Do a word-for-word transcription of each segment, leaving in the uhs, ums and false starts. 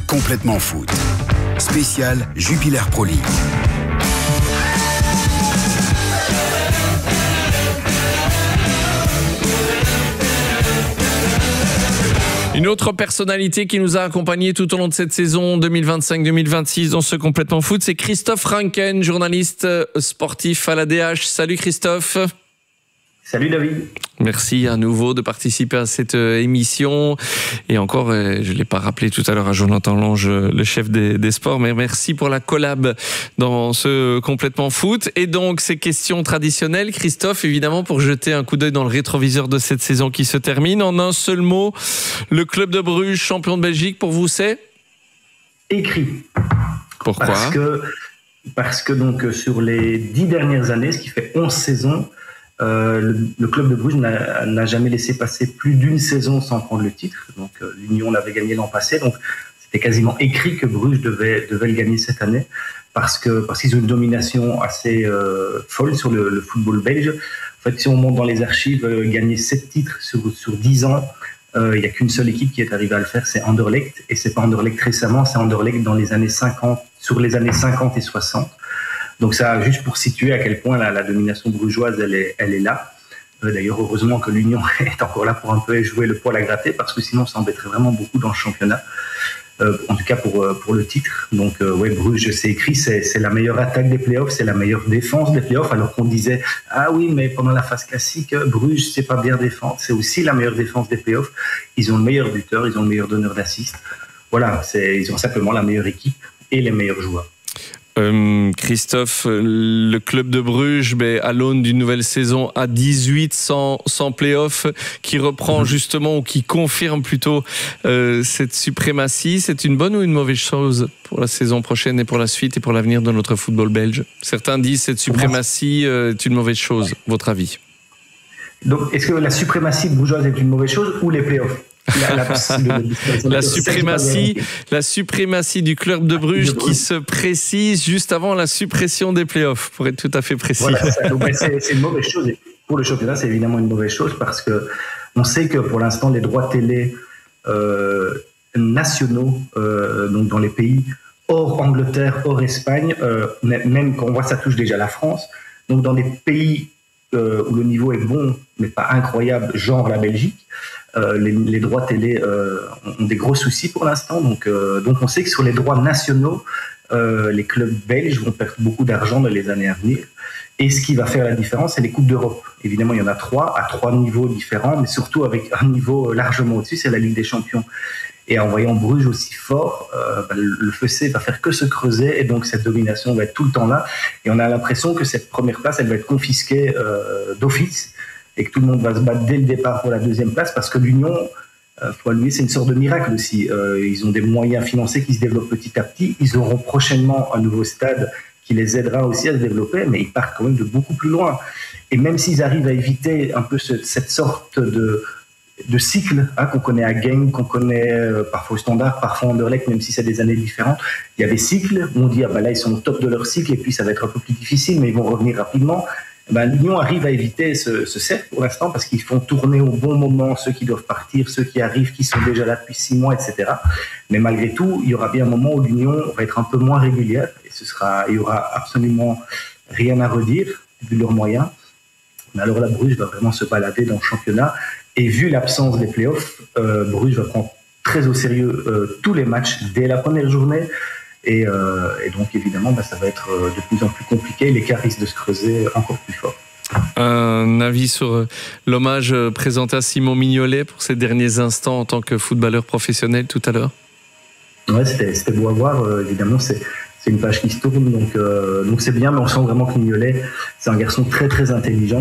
Complètement foot. Spécial Jupiler Pro League. Une autre personnalité qui nous a accompagnés tout au long de cette saison deux mille vingt-cinq deux mille vingt-six dans ce Complètement Foot, c'est Christophe Ranken, journaliste sportif à l'A D H. Salut Christophe. Salut David. Merci à nouveau de participer à cette émission. Et encore, je ne l'ai pas rappelé tout à l'heure à Jonathan Lange, le chef des, des sports, mais merci pour la collab dans ce Complètement Foot. Et donc, ces questions traditionnelles, Christophe, évidemment, pour jeter un coup d'œil dans le rétroviseur de cette saison qui se termine. En un seul mot, le club de Bruges, champion de Belgique, pour vous, c'est ? Écrit. Pourquoi ? Parce que, parce que donc, sur les dix dernières années, ce qui fait onze saisons, Euh, le, le club de Bruges n'a, n'a jamais laissé passer plus d'une saison sans prendre le titre. Donc euh, l'Union l'avait gagné l'an passé, donc c'était quasiment écrit que Bruges devait, devait le gagner cette année parce que parce qu'ils ont une domination assez euh, folle sur le, le football belge. En fait, si on monte dans les archives, euh, gagner sept titres sur sur dix ans, euh, il y a qu'une seule équipe qui est arrivée à le faire, c'est Anderlecht, et c'est pas Anderlecht récemment, c'est Anderlecht dans les années cinquante, sur les années cinquante et soixante. Donc ça, juste pour situer à quel point la, la domination brugeoise, elle est, elle est là. Euh, d'ailleurs, heureusement que l'Union est encore là pour un peu jouer le poil à gratter, parce que sinon, ça embêterait vraiment beaucoup dans le championnat. Euh, en tout cas pour pour le titre. Donc euh, ouais, Bruges, c'est écrit, c'est c'est la meilleure attaque des playoffs, c'est la meilleure défense des playoffs. Alors qu'on disait ah oui, mais pendant la phase classique, Bruges c'est pas bien défendre, c'est aussi la meilleure défense des playoffs. Ils ont le meilleur buteur, ils ont le meilleur donneur d'assist. Voilà, c'est ils ont simplement la meilleure équipe et les meilleurs joueurs. Euh, Christophe, le club de Bruges, ben, à l'aune d'une nouvelle saison à dix-huit sans, sans play-off, qui reprend justement ou qui confirme plutôt euh, cette suprématie, c'est une bonne ou une mauvaise chose pour la saison prochaine et pour la suite et pour l'avenir de notre football belge ? Certains disent que cette suprématie euh, est une mauvaise chose. Votre avis ? Donc, est-ce que la suprématie brugeoise est une mauvaise chose ou les play-offs ? La, la, le, la, suprématie, la suprématie du club de Bruges qui se précise juste avant la suppression des playoffs, pour être tout à fait précis. Voilà, ça, donc, c'est, c'est une mauvaise chose. Et pour le championnat, c'est évidemment une mauvaise chose parce que on sait que pour l'instant, les droits télé euh, nationaux, euh, donc dans les pays hors Angleterre, hors Espagne, euh, même quand on voit ça touche déjà la France, donc dans les pays euh, où le niveau est bon, mais pas incroyable, genre la Belgique, Euh, les, les droits télé euh, ont des gros soucis pour l'instant, donc, euh, donc on sait que sur les droits nationaux, euh, les clubs belges vont perdre beaucoup d'argent dans les années à venir. Et ce qui va faire la différence, c'est les Coupes d'Europe. Évidemment, il y en a trois, à trois niveaux différents, mais surtout avec un niveau largement au-dessus, c'est la Ligue des Champions. Et en voyant Bruges aussi fort, euh, bah, le fossé va faire que se creuser, et donc cette domination va être tout le temps là. Et on a l'impression que cette première place, elle va être confisquée euh, d'office, et que tout le monde va se battre dès le départ pour la deuxième place, parce que l'Union, euh, faut lui, c'est une sorte de miracle aussi. Euh, ils ont des moyens financiers qui se développent petit à petit. Ils auront prochainement un nouveau stade qui les aidera aussi à se développer, mais ils partent quand même de beaucoup plus loin. Et même s'ils arrivent à éviter un peu ce, cette sorte de, de cycle hein, qu'on connaît à Genk, qu'on connaît euh, parfois au Standard, parfois en Anderlecht, même si c'est des années différentes, il y a des cycles où on dit ah ben là ils sont au top de leur cycle et puis ça va être un peu plus difficile, mais ils vont revenir rapidement. Ben, l'Union arrive à éviter ce, ce cercle pour l'instant parce qu'ils font tourner au bon moment ceux qui doivent partir, ceux qui arrivent, qui sont déjà là depuis six mois, et cetera. Mais malgré tout, il y aura bien un moment où l'Union va être un peu moins régulière et ce sera, il y aura absolument rien à redire vu leurs moyens. Mais alors là, Bruges va vraiment se balader dans le championnat et vu l'absence des playoffs, euh, Bruges va prendre très au sérieux euh, tous les matchs dès la première journée. Et, euh, et donc évidemment bah, ça va être de plus en plus compliqué, l'écart risque de se creuser encore plus fort. Un avis sur l'hommage présenté à Simon Mignolet pour ses derniers instants en tant que footballeur professionnel tout à l'heure ? Ouais, c'était, c'était beau à voir, euh, évidemment c'est, c'est une page qui se tourne, donc, euh, donc c'est bien, mais on sent vraiment que Mignolet c'est un garçon très très intelligent.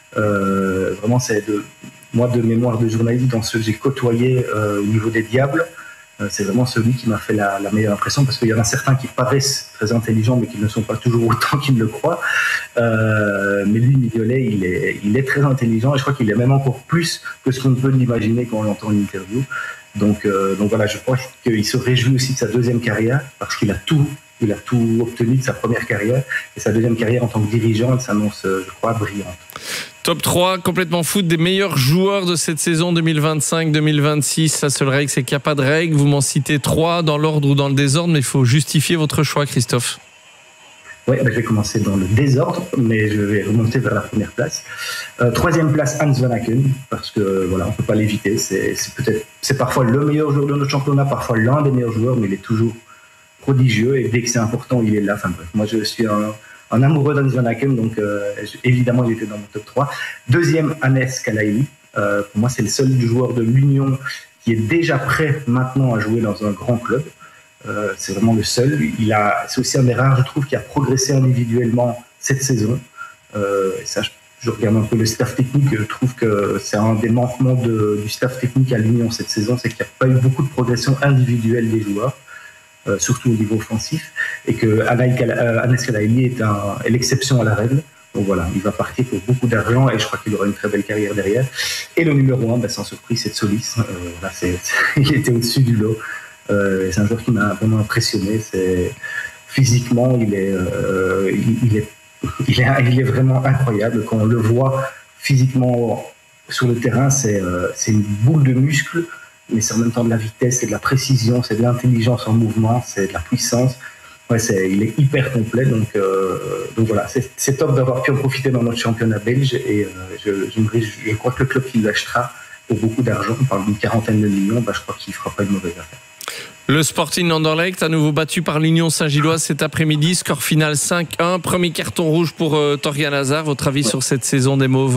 Euh, vraiment c'est de, moi de mémoire de journaliste, dans ceux que j'ai côtoyés euh, au niveau des Diables, c'est vraiment celui qui m'a fait la, la meilleure impression parce qu'il y en a certains qui paraissent très intelligents mais qui ne sont pas toujours autant qu'ils le croient. Euh, mais lui, Mignolet, il est, il est très intelligent et je crois qu'il est même encore plus que ce qu'on peut l'imaginer quand on l'entend en interview. Donc, euh, donc voilà, je crois qu'il se réjouit aussi de sa deuxième carrière parce qu'il a tout Il a tout obtenu de sa première carrière. Et sa deuxième carrière en tant que dirigeant, elle s'annonce, je crois, brillante. Top trois, complètement foot, des meilleurs joueurs de cette saison deux mille vingt-cinq deux mille vingt-six. La seule règle, c'est qu'il n'y a pas de règle. Vous m'en citez trois dans l'ordre ou dans le désordre, mais il faut justifier votre choix, Christophe. Oui, ben je vais commencer dans le désordre, mais je vais remonter vers la première place. Euh, troisième place, Hans Van Aken, parce que voilà, on ne peut pas l'éviter. C'est, c'est peut-être, c'est parfois le meilleur joueur de notre championnat, parfois l'un des meilleurs joueurs, mais il est toujours prodigieux et dès que c'est important, il est là. Enfin bref, moi je suis un, un amoureux d'Hans Van Aken, donc euh, évidemment il était dans mon top trois. Deuxième, Hannes Kalaïli. Euh, pour moi, c'est le seul joueur de l'Union qui est déjà prêt maintenant à jouer dans un grand club. Euh, c'est vraiment le seul. Il a, c'est aussi un des rares, je trouve, qui a progressé individuellement cette saison. Euh, et ça, je, je regarde un peu le staff technique. Je trouve que c'est un des manquements de, du staff technique à l'Union cette saison, c'est qu'il n'y a pas eu beaucoup de progression individuelle des joueurs, euh, surtout au niveau offensif, et que Hannes Kalaïli est, un, est l'exception à la règle. Donc voilà, il va partir pour beaucoup d'argent et je crois qu'il aura une très belle carrière derrière. Et le numéro un, ben, sans surprise, c'est Solis. Euh, là, c'est, c'est, il était au-dessus du lot. Euh, c'est un joueur qui m'a vraiment impressionné. C'est, physiquement, il est, euh, il, il, est, il, est, il est vraiment incroyable. Quand on le voit physiquement sur le terrain, c'est, euh, c'est une boule de muscles, mais c'est en même temps de la vitesse, c'est de la précision, c'est de l'intelligence en mouvement, c'est de la puissance. Ouais, c'est, il est hyper complet, donc, euh, donc voilà, c'est, c'est top d'avoir pu en profiter dans notre championnat belge et euh, je, je, je crois que le club qui l'achètera pour beaucoup d'argent, on parle d'une quarantaine de millions, bah, je crois qu'il ne fera pas une mauvaise affaire. Le Sporting Anderlecht, à nouveau battu par l'Union Saint-Gilloise cet après-midi, score final cinq un, premier carton rouge pour euh, Torgan Hazard. Votre avis ouais. sur cette saison des Mauves?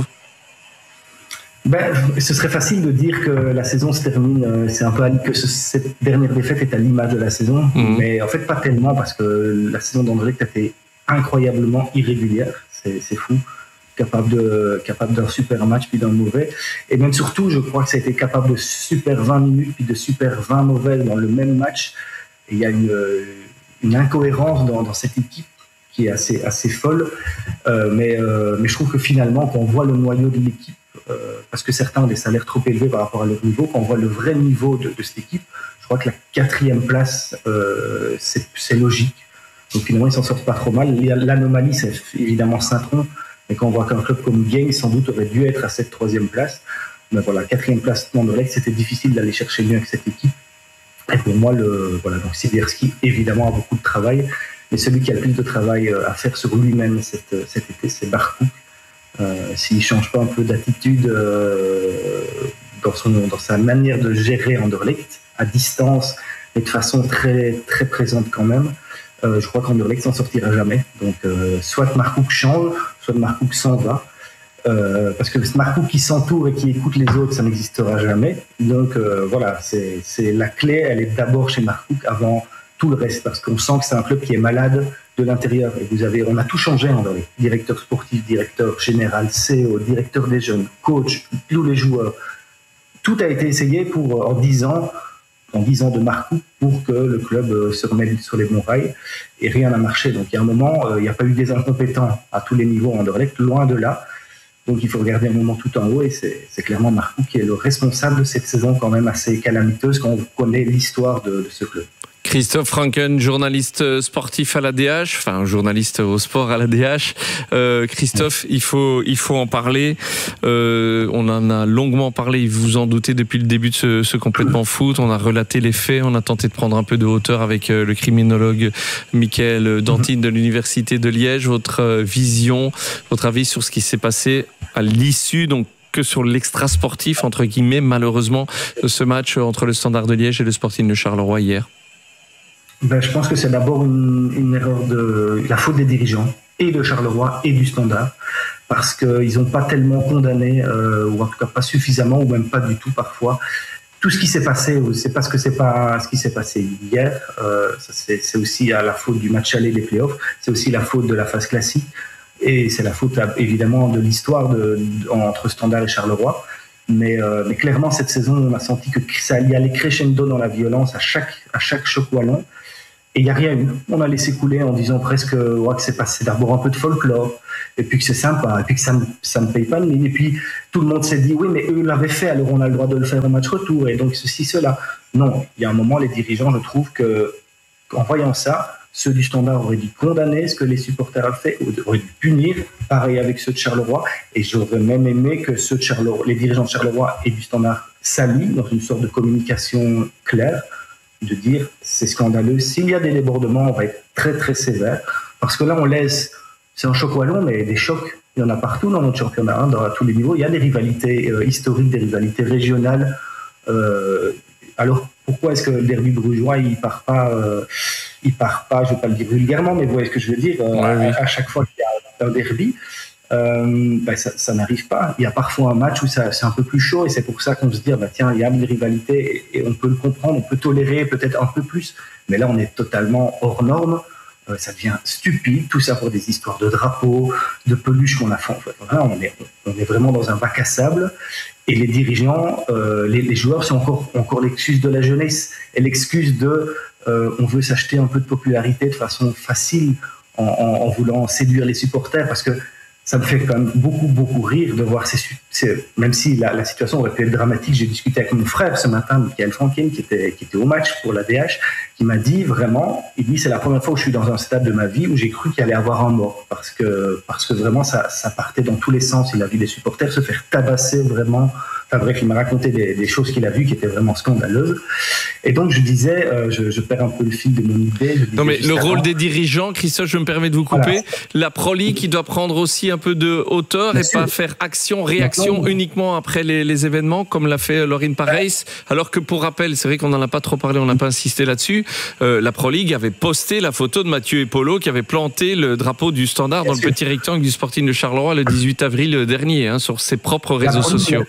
Ben, ce serait facile de dire que la saison se termine, euh, c'est un peu que ce, cette dernière défaite est à l'image de la saison, mmh. mais en fait pas tellement parce que la saison d'Anderlecht a été incroyablement irrégulière, c'est, c'est fou, capable, de, capable d'un super match puis d'un mauvais, et même surtout je crois que ça a été capable de super vingt minutes puis de super vingt mauvais dans le même match, et il y a une, une incohérence dans, dans cette équipe qui est assez, assez folle, euh, mais, euh, mais je trouve que finalement quand on voit le noyau de l'équipe, Euh, parce que certains ont des salaires trop élevés par rapport à leur niveau. Quand on voit le vrai niveau de, de cette équipe, je crois que la quatrième place, euh, c'est, c'est logique. Donc finalement, ils s'en sortent pas trop mal. L'anomalie, c'est évidemment Saint-Tron, mais quand on voit qu'un club comme Genk, sans doute, aurait dû être à cette troisième place, mais voilà, quatrième place d'Anderlecht, c'était difficile d'aller chercher mieux avec cette équipe. Et pour moi, le, voilà, donc Sibierski, évidemment, a beaucoup de travail, mais celui qui a le plus de travail à faire sur lui-même cet, cet été, c'est Barcouk. Euh, s'il ne change pas un peu d'attitude euh, dans, son, dans sa manière de gérer Anderlecht, à distance, mais de façon très, très présente quand même, euh, je crois qu'Anderlecht s'en sortira jamais. Donc, euh, soit Marcouk change, soit Marcouk s'en va. Euh, parce que Marcouk qui s'entoure et qui écoute les autres, ça n'existera jamais. Donc, euh, voilà, c'est, c'est la clé, elle est d'abord chez Marcouk avant tout le reste, parce qu'on sent que c'est un club qui est malade de l'intérieur. Et vous avez, on a tout changé en Anderlecht. Directeur sportif, directeur général, C E O, directeur des jeunes, coach, tous les joueurs. Tout a été essayé pour, en dix ans, en dix ans de Marcouk pour que le club se remette sur les bons rails. Et rien n'a marché. Donc, il y a un moment, il n'y a pas eu des incompétents à tous les niveaux en Anderlecht, loin de là. Donc, il faut regarder un moment tout en haut. Et c'est, c'est clairement Marcouk qui est le responsable de cette saison quand même assez calamiteuse quand on connaît l'histoire de, de ce club. Christophe Franken, journaliste sportif à la D H, enfin journaliste au sport à la D H. Euh, Christophe, il faut il faut en parler. Euh, on en a longuement parlé, vous en doutez, depuis le début de ce, ce complètement foot. On a relaté les faits, on a tenté de prendre un peu de hauteur avec le criminologue Michael Dantine de l'université de Liège. Votre vision, votre avis sur ce qui s'est passé à l'issue, donc que sur l'extra sportif entre guillemets, malheureusement, de ce match entre le Standard de Liège et le Sporting de Charleroi hier. Ben, je pense que c'est d'abord une, une erreur de la faute des dirigeants et de Charleroi et du Standard parce qu'ils n'ont pas tellement condamné euh, ou en tout cas pas suffisamment ou même pas du tout parfois tout ce qui s'est passé. C'est parce que c'est pas ce qui s'est passé hier. Euh, ça, c'est, c'est aussi à la faute du match aller des playoffs. C'est aussi la faute de la phase classique et c'est la faute évidemment de l'histoire de, de, entre Standard et Charleroi. Mais, euh, mais clairement cette saison on a senti que ça y allait crescendo dans la violence à chaque à chaque choc wallon. Et il n'y a rien eu. On a laissé couler en disant presque ouais, que c'est passé d'abord un peu de folklore, et puis que c'est sympa, et puis que ça ne ça ne paye pas de mine. Et puis tout le monde s'est dit oui, mais eux l'avaient fait, alors on a le droit de le faire au match retour, et donc ceci, cela. Non, il y a un moment, les dirigeants, je trouve que en voyant ça, ceux du Standard auraient dû condamner ce que les supporters ont fait, auraient dû punir, pareil avec ceux de Charleroi, et j'aurais même aimé que ceux de Charleroi, les dirigeants de Charleroi et du Standard s'allient dans une sorte de communication claire, de dire c'est scandaleux, s'il y a des débordements, on va être très très sévère, parce que là on laisse, c'est un choc wallon, mais des chocs, il y en a partout dans notre championnat, hein, dans, à tous les niveaux, il y a des rivalités euh, historiques, des rivalités régionales, euh, alors pourquoi est-ce que le derby brugeois il part pas euh, il part pas, je vais pas le dire vulgairement, mais vous voyez ce que je veux dire, euh, ouais, oui. à, à chaque fois qu'il y a un derby, euh, ben ça, ça n'arrive pas. Il y a parfois un match où ça, c'est un peu plus chaud et c'est pour ça qu'on se dit, bah, tiens, il y a une rivalité et, et on peut le comprendre, on peut tolérer peut-être un peu plus, mais là on est totalement hors norme. Euh, ça devient stupide, tout ça pour des histoires de drapeaux, de peluches qu'on a fait. En fait, voilà, on est, on est vraiment dans un bac à sable. Et les dirigeants, euh, les, les joueurs, c'est encore, encore l'excuse de la jeunesse et l'excuse de euh, on veut s'acheter un peu de popularité de façon facile en, en, en voulant séduire les supporters, parce que ça me fait quand même beaucoup, beaucoup rire de voir ces... ces même si la, la situation aurait pu être dramatique, j'ai discuté avec mon frère ce matin, Michael Franklin, qui était, qui était au match pour l'A D H, qui m'a dit vraiment, il dit c'est la première fois où je suis dans un stade de ma vie où j'ai cru qu'il allait y avoir un mort, parce que, parce que vraiment ça, ça partait dans tous les sens. Il a vu des supporters se faire tabasser vraiment. Enfin bref, il m'a raconté des, des choses qu'il a vues qui étaient vraiment scandaleuses. Et donc je disais, euh, je, je perds un peu le fil de mon idée. Non mais le rôle avant, des dirigeants, Christophe, je me permets de vous couper, voilà. La Pro League qui doit prendre aussi un peu de hauteur Bien et sûr. Pas faire action, réaction non, uniquement après les, les événements, comme l'a fait Laurine Pareis. Alors que pour rappel, c'est vrai qu'on n'en a pas trop parlé, on n'a pas insisté là-dessus, euh, la Pro League avait posté la photo de Mathieu Epolo qui avait planté le drapeau du Standard Bien dans sûr. Le petit rectangle du Sporting de Charleroi le dix-huit avril dernier, hein, sur ses propres réseaux sociaux.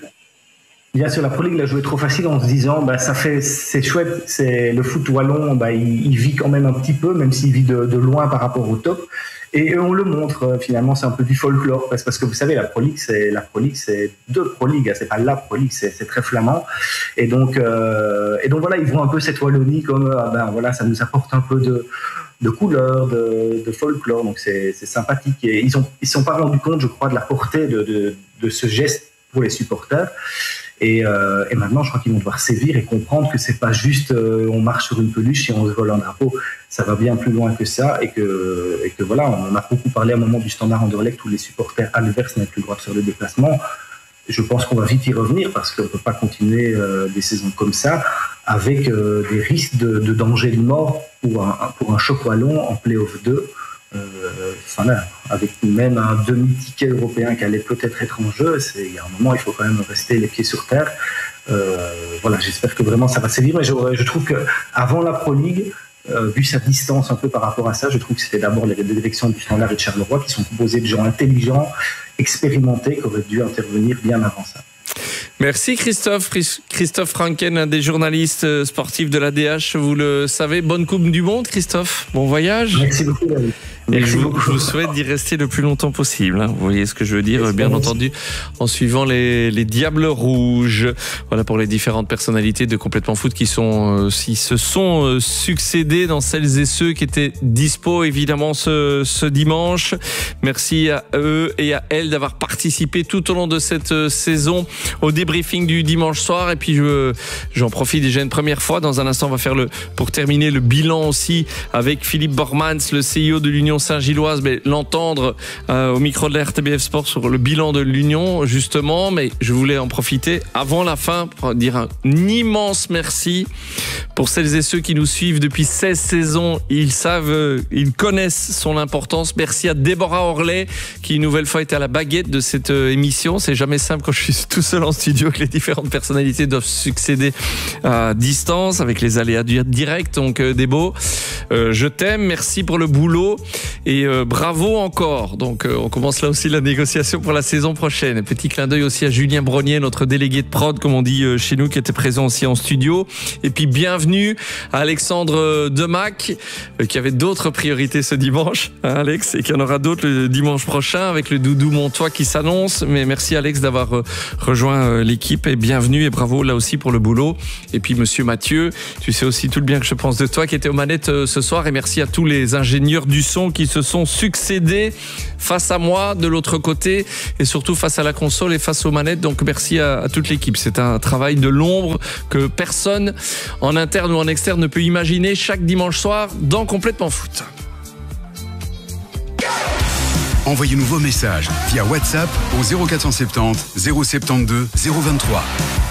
Bien sûr, la Pro League l'a joué trop facile en se disant bah, ça fait, c'est chouette, c'est, le foot wallon, bah, il, il vit quand même un petit peu, même s'il vit de, de loin par rapport au top. Et on le montre, finalement, c'est un peu du folklore, parce, parce que vous savez, la Pro League, c'est, la Pro League, c'est deux Pro League, c'est pas la Pro League, c'est, c'est très flamand. Et donc, euh, et donc voilà, ils voient un peu cette Wallonie comme, ah ben voilà, ça nous apporte un peu de, de couleur, de, de folklore, donc c'est, c'est sympathique. Et ils ont, ils sont pas rendus compte, je crois, de la portée de, de, de ce geste pour les supporters. Et, euh, et maintenant, je crois qu'ils vont devoir sévir et comprendre que c'est pas juste euh, on marche sur une peluche et on se vole un drapeau. Ça va bien plus loin que ça et que, et que voilà, on en a beaucoup parlé à un moment du Standard Anderlecht où les supporters adverses n'avaient plus le droit de faire le déplacement. Je pense qu'on va vite y revenir parce qu'on peut pas continuer euh, des saisons comme ça avec euh, des risques de, de danger de mort pour un, pour un choc wallon en play-off deux. Euh, enfin là, avec même un demi-ticket européen qui allait peut-être être en jeu, c'est, il y a un moment, il faut quand même rester les pieds sur terre. Euh, voilà, j'espère que vraiment ça va sévir. Mais je, je trouve que avant la Pro League, euh, vu sa distance un peu par rapport à ça, je trouve que c'était d'abord les directions du Standard et de Charleroi qui sont composées de gens intelligents, expérimentés, qui auraient dû intervenir bien avant ça. Merci Christophe. Christophe Franken, un des journalistes sportifs de l'A D H. Vous le savez, bonne Coupe du Monde, Christophe. Bon voyage. Merci beaucoup, David. Et je vous, je vous souhaite d'y rester le plus longtemps possible. Hein. Vous voyez ce que je veux dire, Merci bien entendu, en suivant les, les Diables Rouges. Voilà pour les différentes personnalités de Complètement Foot qui sont, euh, qui se sont euh, succédés dans celles et ceux qui étaient dispo évidemment ce, ce dimanche. Merci à eux et à elles d'avoir participé tout au long de cette euh, saison au débriefing du dimanche soir. Et puis je, j'en profite déjà une première fois. Dans un instant, on va faire le, pour terminer le bilan aussi avec Philippe Bormans, le C E O de l'Union Saint-Gilloise, mais l'entendre euh, au micro de la R T B F Sport sur le bilan de l'Union justement, mais je voulais en profiter avant la fin pour dire un immense merci pour celles et ceux qui nous suivent depuis seize saisons. Ils savent, euh, ils connaissent son importance. Merci à Déborah Orlet qui une nouvelle fois était à la baguette de cette euh, émission. C'est jamais simple quand je suis tout seul en studio que les différentes personnalités doivent succéder à distance avec les aléas du direct. Donc euh, Débo, euh, je t'aime, merci pour le boulot. Et euh, bravo encore. Donc euh, on commence là aussi la négociation pour la saison prochaine. Petit clin d'œil aussi à Julien Brognier, notre délégué de prod, comme on dit euh, chez nous, qui était présent aussi en studio. Et puis bienvenue à Alexandre Demac, euh, qui avait d'autres priorités ce dimanche, hein, Alex, et qu'il y en aura d'autres le dimanche prochain avec le Doudou Montois qui s'annonce. Mais merci Alex d'avoir euh, rejoint euh, l'équipe et bienvenue et bravo là aussi pour le boulot. Et puis Monsieur Mathieu, tu sais aussi tout le bien que je pense de toi, qui était aux manettes euh, ce ce soir. Et merci à tous les ingénieurs du son qui se sont succédés face à moi, de l'autre côté, et surtout face à la console et face aux manettes. Donc merci à, à toute l'équipe. C'est un travail de l'ombre que personne, en interne ou en externe, ne peut imaginer chaque dimanche soir dans Complètement Foot. Envoyez-nous vos messages via WhatsApp au zéro quatre cent soixante-dix zéro soixante-douze zéro vingt-trois.